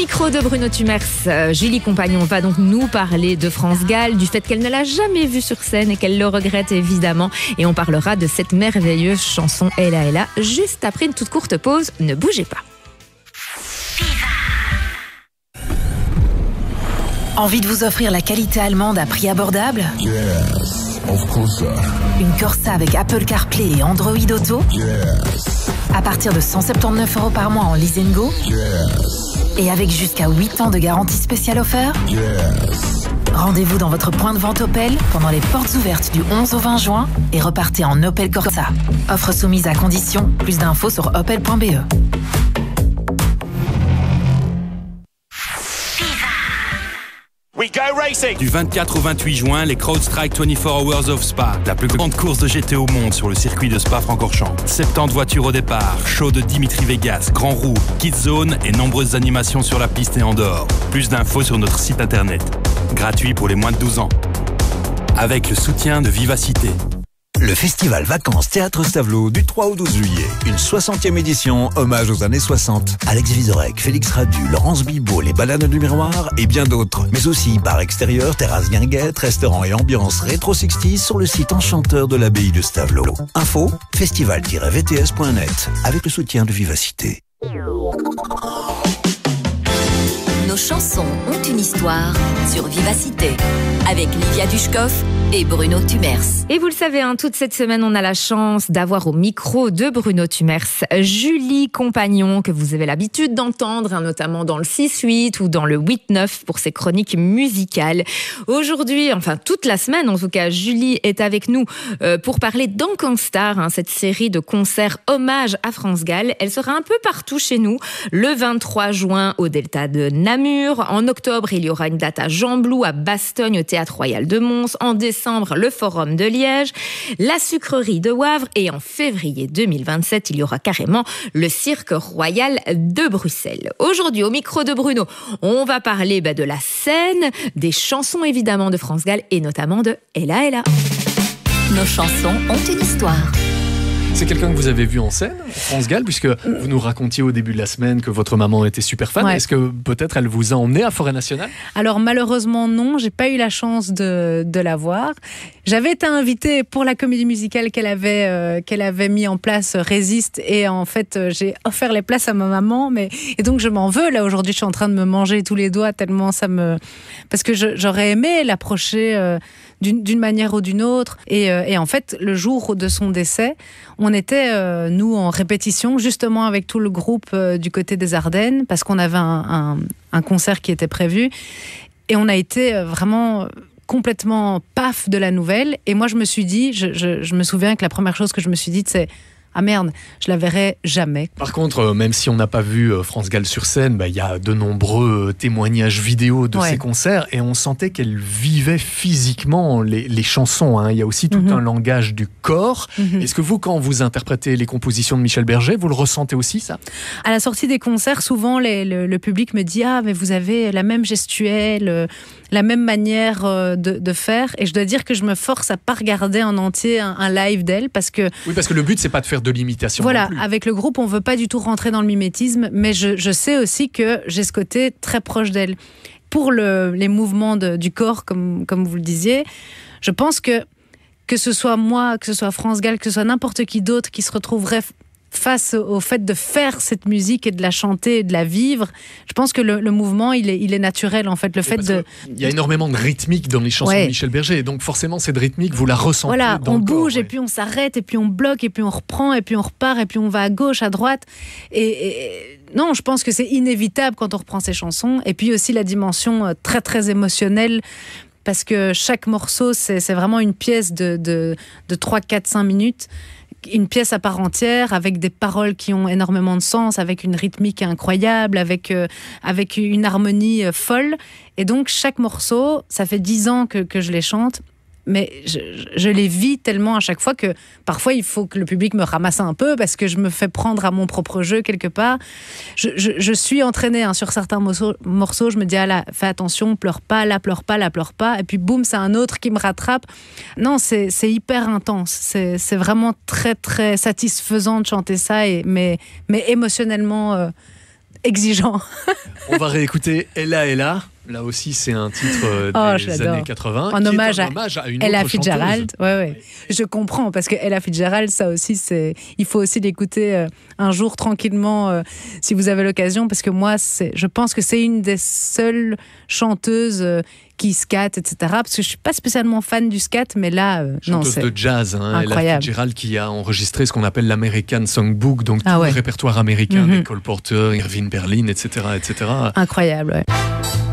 micro de Bruno Tumers, Julie Compagnon va donc nous parler de France Gall, du fait qu'elle ne l'a jamais vue sur scène et qu'elle le regrette évidemment. Et on parlera de cette merveilleuse chanson Ella Ella juste après une toute courte pause. Ne bougez pas. Envie de vous offrir la qualité allemande à prix abordable? Yes, of course. Une Corsa avec Apple CarPlay et Android Auto? Yes, À partir de 179 € par mois en leasing go? yes, Et avec jusqu'à 8 ans de garantie spéciale offerte? yes. Rendez-vous dans votre point de vente Opel pendant les portes ouvertes du 11 au 20 juin et repartez en Opel Corsa. Offre soumise à condition. Plus d'infos sur opel.be. We go racing. Du 24 au 28 juin, les CrowdStrike 24 Hours of Spa, la plus grande course de GT au monde sur le circuit de Spa-Francorchamps. 70 voitures au départ, show de Dimitri Vegas, Grand Roue, Kids Zone et nombreuses animations sur la piste et en dehors. Plus d'infos sur notre site internet. Gratuit pour les moins de 12 ans. Avec le soutien de Vivacité. Le festival Vacances Théâtre Stavelot du 3 au 12 juillet. Une 60e édition, hommage aux années 60. Alex Vizorek, Félix Radu, Laurence Bibot, les Bananes du Miroir et bien d'autres. Mais aussi bar extérieur, terrasse guinguette, restaurant et ambiance rétro 60s sur le site enchanteur de l'abbaye de Stavelot. Info, festival-vts.net avec le soutien de Vivacité. Nos chansons ont une histoire sur Vivacité avec Livia Dushkov et Bruno Tumers. Et vous le savez, toute cette semaine, on a la chance d'avoir au micro de Bruno Tumers Julie Compagnon, que vous avez l'habitude d'entendre, notamment dans le 6-8 ou dans le 8-9 pour ses chroniques musicales. Aujourd'hui, enfin toute la semaine en tout cas, Julie est avec nous pour parler d'Encanstar, cette série de concerts hommage à France Gall. Elle sera un peu partout chez nous. Le 23 juin au Delta de Namur. En octobre, il y aura une date à Jean-Blou, à Bastogne, au Théâtre Royal de Mons. En décembre, le Forum de Liège, la Sucrerie de Wavre et en février 2027, il y aura carrément le Cirque Royal de Bruxelles. Aujourd'hui, au micro de Bruno, on va parler de la scène, des chansons évidemment de France Gall et notamment de Ella Ella. Nos chansons ont une histoire. C'est quelqu'un que vous avez vu en scène, France Gall, puisque vous nous racontiez au début de la semaine que votre maman était super fan. Ouais. Est-ce que peut-être elle vous a emmené à Forêt Nationale ? Alors malheureusement non, j'ai pas eu la chance de la voir. J'avais été invitée pour la comédie musicale qu'elle avait mis en place, Résiste, et en fait j'ai offert les places à ma maman, et donc je m'en veux. Là aujourd'hui, je suis en train de me manger tous les doigts tellement parce que j'aurais aimé l'approcher d'une manière ou d'une autre. Et en fait, le jour de son décès, on était, nous, en répétition, justement avec tout le groupe du côté des Ardennes, parce qu'on avait un concert qui était prévu. Et on a été vraiment complètement paf de la nouvelle. Et moi, je me suis dit, je me souviens que la première chose que je me suis dite, c'est ah merde, je la verrai jamais. Par contre, même si on n'a pas vu France Gall sur scène, y a de nombreux témoignages vidéo de ses concerts et on sentait qu'elle vivait physiquement les chansons. Il y a aussi tout un langage du corps. Est-ce que vous, quand vous interprétez les compositions de Michel Berger, vous le ressentez aussi, ça ? À la sortie des concerts, souvent le public me dit « Ah, mais vous avez la même gestuelle, la même manière de faire. » Et je dois dire que je me force à pas regarder en entier un live d'elle parce que... Oui, parce que le but, c'est pas de faire de l'imitation. Voilà, avec le groupe, on veut pas du tout rentrer dans le mimétisme, mais je sais aussi que j'ai ce côté très proche d'elle. Pour les mouvements du corps, comme vous le disiez, je pense que ce soit moi, que ce soit France Gall, que ce soit n'importe qui d'autre qui se retrouverait face au fait de faire cette musique et de la chanter et de la vivre, je pense que le mouvement, il est naturel, en fait. Il y a énormément de rythmique dans les chansons de Michel Berger, et donc forcément, cette rythmique, vous la ressentez dans le corps. On bouge, et puis on s'arrête, et puis on bloque, et puis on reprend, et puis on repart, et puis on va à gauche, à droite. Et non, je pense que c'est inévitable quand on reprend ces chansons. Et puis aussi la dimension très, très émotionnelle, parce que chaque morceau, c'est vraiment une pièce de 3, 4, 5 minutes. Une pièce à part entière, avec des paroles qui ont énormément de sens, avec une rythmique incroyable, avec une harmonie folle. Et donc, chaque morceau, ça fait 10 ans que je les chante, mais je les vis tellement à chaque fois que parfois, il faut que le public me ramasse un peu parce que je me fais prendre à mon propre jeu quelque part. Je suis entraînée sur certains morceaux, je me dis, ah là, fais attention, pleure pas, là, pleure pas, là, pleure pas. Et puis, boum, c'est un autre qui me rattrape. Non, c'est hyper intense. C'est vraiment très, très satisfaisant de chanter ça, mais émotionnellement exigeant. On va réécouter Ella Ella. Là aussi, c'est un titre des années 80. En hommage à une Ella autre Fitzgerald. Ouais. Je comprends, parce que Ella Fitzgerald, ça aussi, il faut aussi l'écouter un jour tranquillement, si vous avez l'occasion, parce que moi, je pense que c'est une des seules chanteuses qui scat, etc. Parce que je suis pas spécialement fan du scat, mais là, chanteuse de jazz, Ella Fitzgerald, qui a enregistré ce qu'on appelle l'American Songbook, donc tout le répertoire américain des Cole Porter, Irving Berlin, etc. Incroyable, ouais.